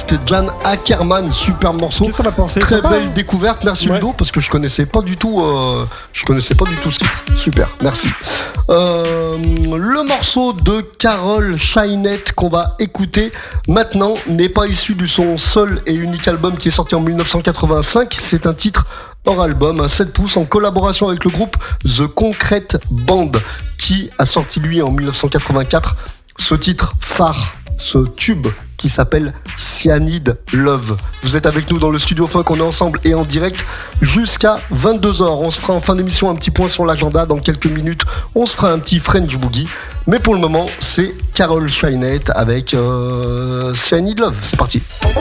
C'était Jan Ackerman, super morceau. Qu'est-ce qu'on a pensé? Très Sympa, belle hein. découverte, merci Ludo, parce que je connaissais pas du tout ce titre. Super, merci. Le morceau de Carol Shinette qu'on va écouter maintenant n'est pas issu du son seul et unique album qui est sorti en 1985. C'est un titre hors album, un 7 pouces en collaboration avec le groupe The Concrete Band qui a sorti lui en 1984 ce titre phare, ce tube qui s'appelle Cyanide Love. Vous êtes avec nous dans le Studio Funk, on est ensemble et en direct jusqu'à 22h. On se fera en fin d'émission un petit point sur l'agenda. Dans quelques minutes, on se fera un petit French Boogie. Mais pour le moment, c'est Carol Shinette avec Cyanide Love. C'est parti.